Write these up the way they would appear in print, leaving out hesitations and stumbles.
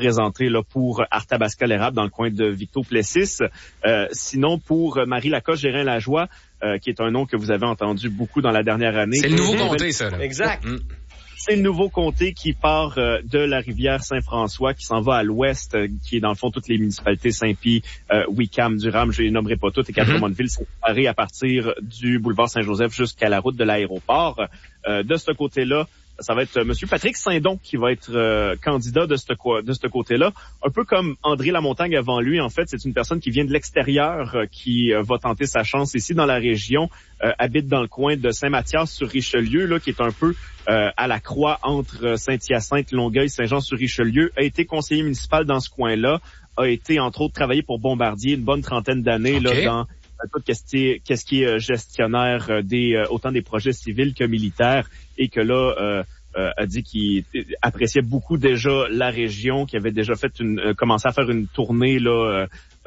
présenté là pour Arthabasca-l'Érable dans le coin de Victo-Plessis. Sinon, pour Marie Lacoste, Gérin-Lajoie, qui est un nom que vous avez entendu beaucoup dans la dernière année. C'est le nouveau comté, ça. Là. Exact. C'est le nouveau comté qui part de la rivière Saint-François, qui s'en va à l'ouest, qui est dans le fond toutes les municipalités Saint-Pie, Wickham, Durham, je les nommerai pas toutes, et Drummondville sont séparées à partir du boulevard Saint-Joseph jusqu'à la route de l'aéroport. De ce côté-là, ça va être Monsieur Patrick Saint-Don qui va être candidat de ce côté-là. Un peu comme André Lamontagne avant lui, en fait, c'est une personne qui vient de l'extérieur qui va tenter sa chance ici dans la région, habite dans le coin de Saint-Mathias-sur-Richelieu, là, qui est un peu à la croix entre Saint-Hyacinthe, Longueuil, Saint-Jean-sur-Richelieu, a été conseiller municipal dans ce coin-là, a été entre autres travaillé pour Bombardier une bonne trentaine d'années là dans tout qu'est-ce qui est gestionnaire autant des projets civils que militaires, et que là a dit qu'il appréciait beaucoup déjà la région, qu'il avait déjà fait commencé à faire une tournée là.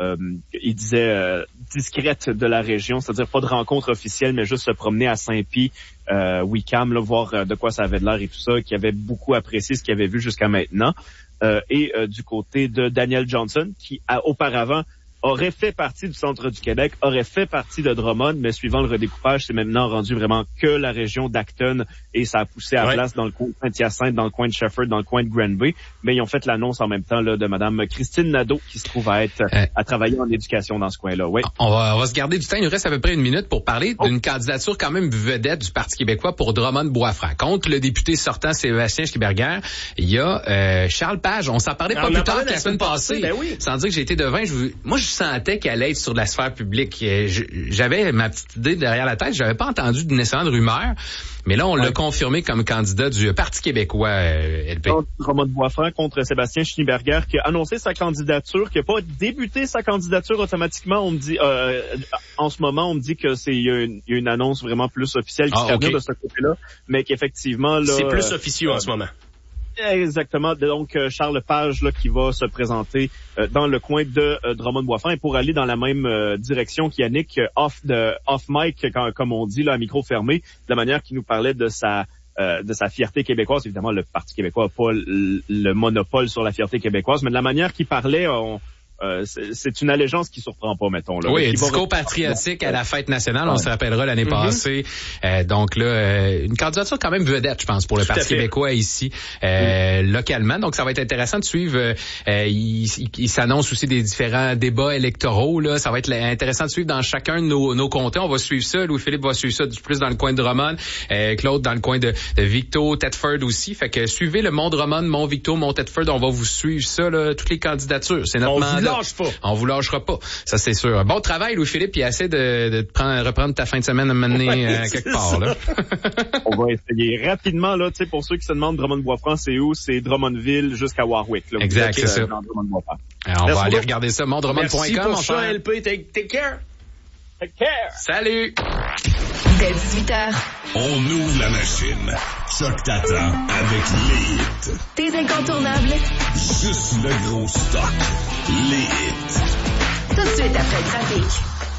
Il disait discrète de la région, c'est-à-dire pas de rencontre officielle, mais juste se promener à Saint-Pie, Wickham, là, voir de quoi ça avait de l'air et tout ça, qui avait beaucoup apprécié ce qu'il avait vu jusqu'à maintenant. Et du côté de Daniel Johnson, qui auparavant aurait fait partie du centre du Québec, aurait fait partie de Drummond, mais suivant le redécoupage, c'est maintenant rendu vraiment que la région d'Acton, et ça a poussé à place dans le coin de Saint-Hyacinthe, dans le coin de Shefford, dans le coin de Granby. Mais ils ont fait l'annonce en même temps là de Madame Christine Nadeau, qui se trouve à travailler en éducation dans ce coin-là. Oui. On va se garder du temps. Il nous reste à peu près une minute pour parler d'une candidature quand même vedette du Parti québécois pour Drummond-Boisfranc. Contre le député sortant Sébastien Schliberger, il y a Charles Page. On s'en parlait pas plus tard que la semaine passée. Ben oui. Sans dire que j'ai été devin. Moi, je sentais qu'elle allait être sur la sphère publique. J'avais ma petite idée derrière la tête. J'avais pas entendu nécessairement de rumeurs. Mais là, on l'a confirmé comme candidat du Parti québécois, LP. Drummond-Boisfranc contre Sébastien Schneeberger, qui a annoncé sa candidature, qui n'a pas débuté sa candidature automatiquement. On me dit, en ce moment, on me dit que il y a une annonce vraiment plus officielle qui serait venue de ce côté-là, mais qu'effectivement, là. C'est plus officieux en ce moment. Exactement. Donc, Charles Page, là, qui va se présenter dans le coin de Drummond-Boisfranc, et pour aller dans la même direction qu'Yannick, off mic, comme on dit, là, à micro fermé, de la manière qu'il nous parlait de sa fierté québécoise. Évidemment, le Parti québécois n'a pas le monopole sur la fierté québécoise, mais de la manière qu'il parlait, c'est une allégeance qui surprend pas, mettons. Là. Oui, discours patriotique à la fête nationale, on se rappellera l'année passée. Donc là, une candidature quand même vedette, je pense, pour le Parti québécois ici, localement. Donc ça va être intéressant de suivre. Il s'annonce aussi des différents débats électoraux. Là, ça va être intéressant de suivre dans chacun de nos comtés. On va suivre ça. Louis-Philippe va suivre ça plus dans le coin de Drummond, Claude dans le coin de Victo, Thetford aussi. Fait que suivez le Mont-Drummond, Mont-Victo, Mont-Thetford. On va vous suivre ça, là, toutes les candidatures. C'est notre mandat. On vous lâchera pas. Ça, c'est sûr. Bon travail, Louis-Philippe, puis essaie de reprendre ta fin de semaine à mener quelque part, là. On va essayer rapidement, là, tu sais, pour ceux qui se demandent Drummond-Boisfranc, c'est où? C'est Drummondville jusqu'à Warwick, là. Exact, c'est ça. Alors, on va aller regarder ça, mondrummond.com. Merci pour ça, LP. Take care. Take care. Salut. Dès 18h. On ouvre la machine. Choc t'attend avec les hits. Tes incontournables. Juste le gros stock. Les hits. Tout de suite après le trafic.